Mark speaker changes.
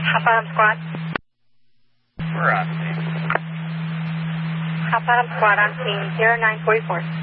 Speaker 1: Hot bottom squad.
Speaker 2: We're on scene.
Speaker 1: Hot bottom squad on scene 0944.